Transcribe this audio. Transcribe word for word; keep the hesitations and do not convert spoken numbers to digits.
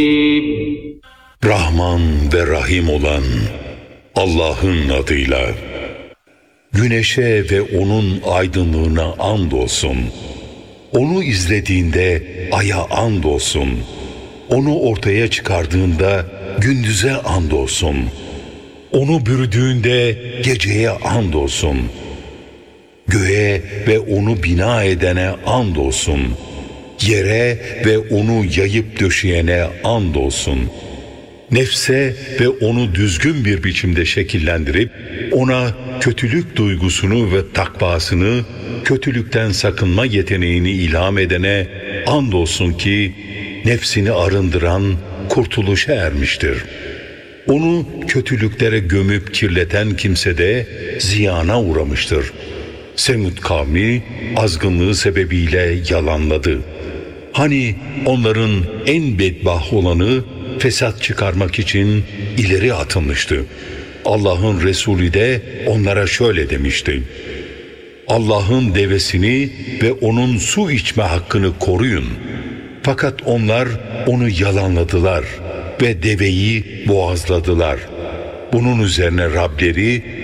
Rahman ve Rahim olan Allah'ın adıyla. Güneşe ve onun aydınlığına andolsun. Onu izlediğinde aya andolsun. Onu ortaya çıkardığında gündüze andolsun. Onu bürüdüğünde geceye andolsun. Göğe ve onu bina edene andolsun. Yere ve onu yayıp döşeyene andolsun. Nefse ve onu düzgün bir biçimde şekillendirip ona kötülük duygusunu ve takvasını, kötülükten sakınma yeteneğini ilham edene andolsun ki nefsini arındıran kurtuluşa ermiştir. Onu kötülüklere gömüp kirleten kimse de ziyana uğramıştır. Semud kavmi azgınlığı sebebiyle yalanladı. Hani onların en bedbaht olanı fesat çıkarmak için ileri atılmıştı. Allah'ın Resulü de onlara şöyle demişti: Allah'ın devesini ve onun su içme hakkını koruyun. Fakat onlar onu yalanladılar ve deveyi boğazladılar. Bunun üzerine Rableri